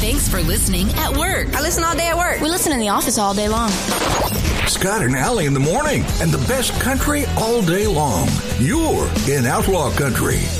Thanks for listening at work. I listen all day at work. We listen in the office all day long. Scott and Allie in the morning, and the best country all day long. You're in Outlaw Country.